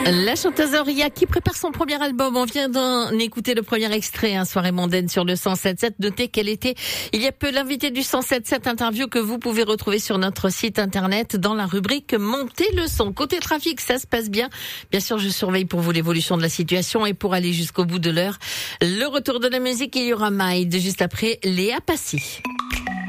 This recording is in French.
La chanteuse Auria qui prépare son premier album. On vient d'en écouter le premier extrait, Soirée mondaine sur le 107.7. Notez qu'elle était il y a peu l'invitée du 107.7, interview que vous pouvez retrouver sur notre site internet dans la rubrique Montez le son. Côté trafic, ça se passe bien. Bien sûr, je surveille pour vous l'évolution de la situation et pour aller jusqu'au bout de l'heure. Le retour de la musique, il y aura Maïd juste après Léa Passy.